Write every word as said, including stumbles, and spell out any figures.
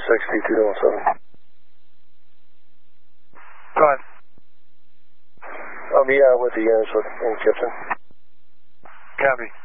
sixty, two one seven. Go ahead. Um, yeah, with the units in kitchen. Copy.